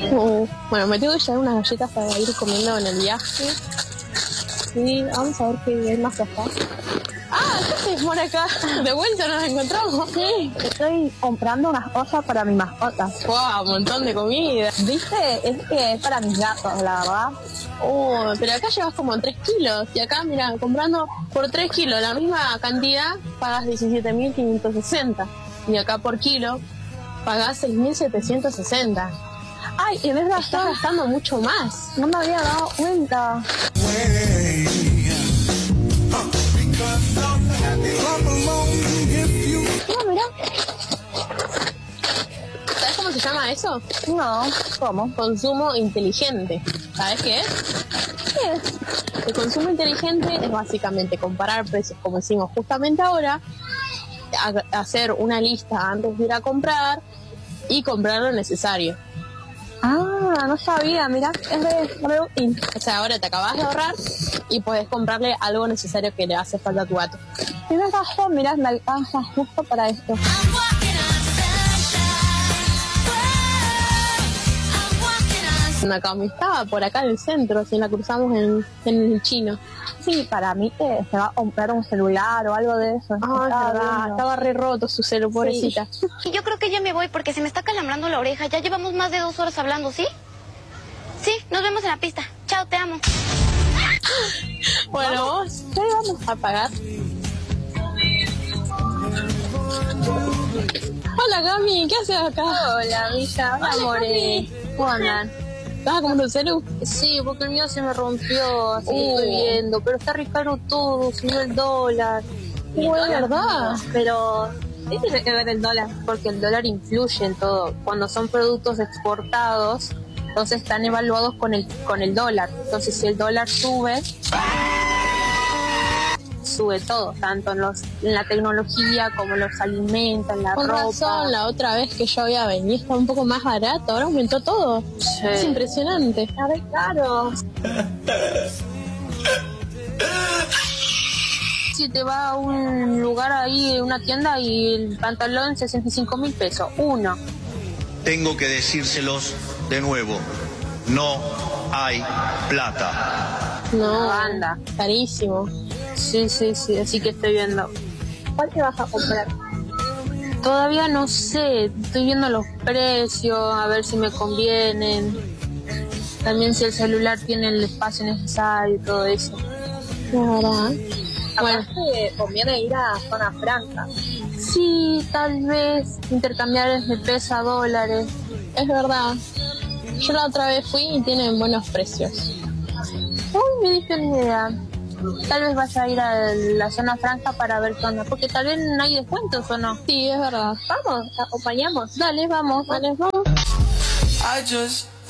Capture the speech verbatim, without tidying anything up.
Uh, bueno, me tengo que llevar unas galletas para ir comiendo en el viaje. Y vamos a ver qué más acá. Ah, ¿qué haces por acá? De vuelta nos encontramos. Sí, estoy comprando unas cosas para mi mascota. Wow, un montón de comida. ¿Viste? Es que es para mis gatos, la verdad. Oh, pero acá llevas como tres kilos. Y acá, mira, comprando por tres kilos la misma cantidad, pagas diecisiete mil quinientos sesenta. Y acá por kilo, pagás seis mil setecientos sesenta. Ay, y ves, Estás gastando mucho más. no me había dado cuenta. No, mira. ¿Sabes cómo se llama eso? No, ¿cómo? Consumo inteligente. ¿Sabes qué es? ¿Qué es? El consumo inteligente es básicamente comparar precios, como decimos justamente ahora, a- hacer una lista antes de ir a comprar y comprar lo necesario. Ah, no sabía, mira, es de re útil. O sea, ahora te acabas de ahorrar y puedes comprarle algo necesario que le hace falta a tu gato. Tienes razón, mira, me alcanza justo para esto. Una estaba por acá en el centro, si la cruzamos en, en el chino. Sí, para mí que se va a comprar un celular o algo de eso. Ah, Estaba verdad, viendo. estaba re roto su celu, pobrecita. Y yo creo que ya me voy porque se me está calambrando la oreja. Ya llevamos más de dos horas hablando, ¿sí? Sí, nos vemos en la pista. Chao, te amo. Bueno, vamos, Sí, vamos. a pagar. Hola, Gami, ¿qué haces acá? Hola, amiga. Hola, Amore. ¿Cómo andan? ¿Estás comprando un celu? Sí, porque el mío se me rompió, así que Uh. estoy viendo. Pero está re caro todo, subió el dólar. Uh, es verdad. Pero sí tiene que ver el dólar, porque el dólar influye en todo. Cuando son productos exportados, entonces están evaluados con el con el dólar. Entonces si el dólar sube, sube todo, tanto en los en la tecnología como en los alimentos, en la Con ropa. razón, la otra vez que yo había venido estaba un poco más barato, ahora aumentó todo. Sí. Es impresionante. Está re caro. Si te va a un lugar ahí, una tienda, y el pantalón sesenta y cinco mil pesos, uno. Tengo que decírselos de nuevo, no hay plata. No, Anda. carísimo. Sí, sí, sí, así que estoy viendo. ¿Cuál te vas a comprar? Todavía no sé, estoy viendo los precios, a ver si me convienen. También si el celular tiene el espacio necesario y todo eso. La verdad. Bueno, Bueno, conviene ir a zona franca. Sí, tal vez intercambiar de peso a dólares. es verdad. Yo la otra vez fui y tienen buenos precios. Uy, me diste una idea. Tal vez vaya a ir a la zona franca para ver qué onda, porque tal vez no hay descuentos o no. Sí, es verdad. Vamos, acompañamos. Dale, vamos. Vale, vamos. I just